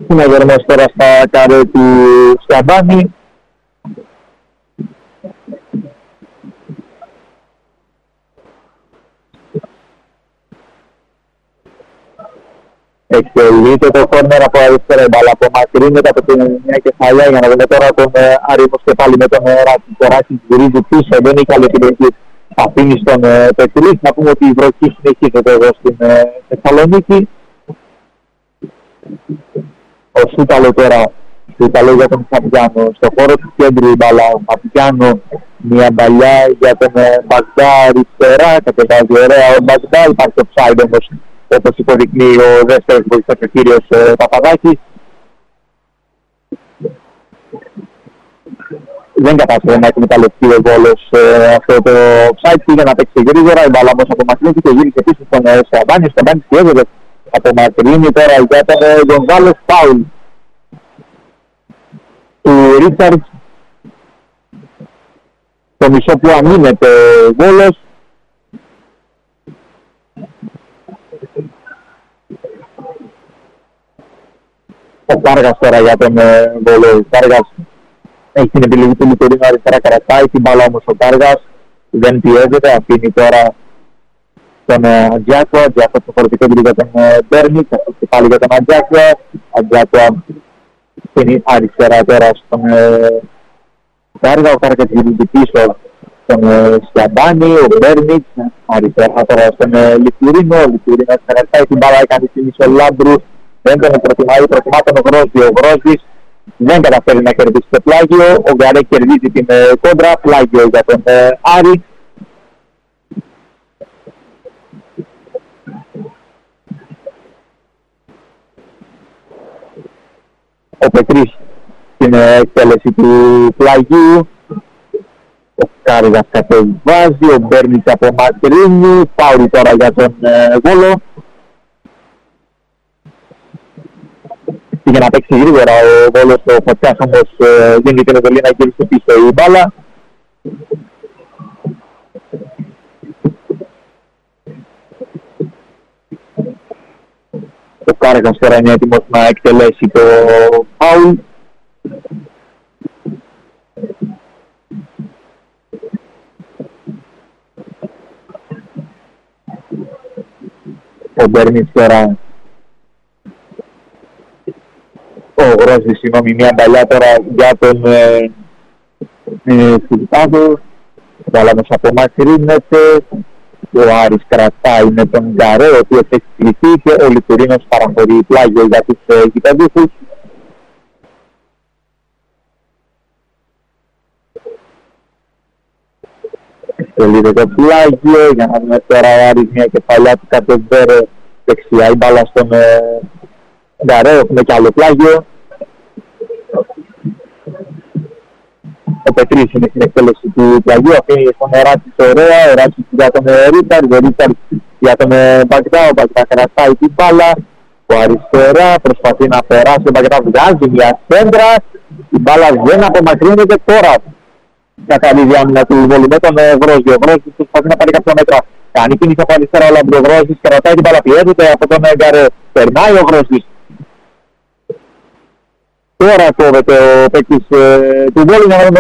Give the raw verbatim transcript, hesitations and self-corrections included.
Συναγερμός τώρα στα καρέ του Σκαμπάνη. Εκτελείται το κόρνερ από αριστερά η μπάλα, απομακρύνεται από την μια κεφαλιά για να δούμε τώρα τον Άρημος και πάλι με τον Ράκη. Το Ράκη γυρίζει πίσω, δεν έχει καλή επιλογή. Αφήνει στον Πετρής. Να πούμε ότι η βροχή συνεχίζεται εδώ στην Θεσσαλονίκη. Ο Σούταλο τώρα, Σούταλο για τον Φαπιάνο. Στο χώρο του κέντρου η μπάλα, ο Φαπιάνο, μια μπαλιά για τον Μπαγδά αριστερά. Κατεβάζει ωραία ο Μπαγδά, υπάρχει offside όμως, όπως υποδεικνύει ο δεύτερος βοηθός, ο κύριος Παπαδάκης. Δεν κατάφερε να εκμεταλλευτεί ο Βόλος ε, αυτό το offside, πήγε να παίξει γρήγορα, η μπάλα όμως απομακρύνθηκε και γύρισε πίσω στον Σκαμπάνη. Ο Σκαμπάνης πιέζεται, απομακρύνει τώρα για τον Γκονζάλες, φάουλ του Ρίτσαρτς. Το μισό που αμήνεται ο Βόλος. Ο Κάργας τώρα για τον Βόλο, ο Κάργας έχει την επιλογή του Λιτουρίνου αριστερά, κρατάει την μπάλα όμως ο Κάργας, δεν πιέζεται, αφήνει τώρα τον Αντζάκο, Αντζάκο στο φορτικό του για τον Μπέρνιτ, και πάλι για τον Αντζάκο, Αντζάκο αφήνει αριστερά τώρα στον Κάργα, ο Κάργας γυρίζει πίσω στον Σκιαμπάνη, ο Μπέρνιτ, αριστερά τώρα στον Λιτουρίνο, ο Λιτουρίνος κρατάει την μπάλα, έκανε την Ισολάμπρου, δεν τον προτιμάει, προτιμά τον Γρόζη, ο Γρόζης δεν καταφέρει να κερδίσει το πλάγιο, ο Γκαρέ κερδίζει την ε, κόντρα, πλάγιο για τον ε, Άρη. Ο Πετρής στην ε, εκτέλεση του πλαγίου, ο Κάργας κατεβάζει, ο Μπέρνιτς απομακρύνει, φάουλ τώρα για τον ε, Βόλο. Πήγε να παίξει γρήγορα ο Βόλος, ο Φωτιάς όμως ε, δίνει την εντολή να γυρίσει πίσω η μπάλα. Ο Κάργας τώρα είναι έτοιμος να εκτελέσει το φάουλ. Ο Μπέρνιτς τώρα, ο Γρόζης, συγγνώμη, μια μπαλιά τώρα για τον Φιλιππάδο. Μπάλα μας απομακρύνεται. Ο Άρης κρατάει με τον Γκαρέ, ο οποίος έχει κληθεί, και ο Λιτουρίνος παραχωρεί πλάγιο για τους γηπεδούχους. Εκτελείται το πλάγιο, για να δούμε τώρα ο Άρης μια κεφαλιά του κατεβέρε δεξιά η μπάλα στον Γκαρέ, έχουμε και άλλο πλάγιο. Ο Πετρής είναι στην εκτέλεση του πλαγίου, αφήνει στον Ράκη ωραία, ο Ράκη για τον Ρίτσαρτ, ο Ρίτσαρτ για τον Μπαγδά, ο Μπαγδά κρατάει την μπάλα, ο αριστερά προσπαθεί να περάσει, ο Μπαγδά βγάζει μια σέντρα, η μπάλα δεν απομακρύνεται τώρα. Καθαρίζει άμυνα του Βόλου με τον Βρόζη, ο Βρόζης προσπαθεί να πάρει κάποια μέτρα, κάνει κίνηση από αριστερά ο Λαμπρογρόζης, κρατάει την μπάλα, πιέζεται από τον Γκαρέ, περνάει ο Βρόζης. Τώρα κόβεται ο παίκτης ε, του Βόλου για να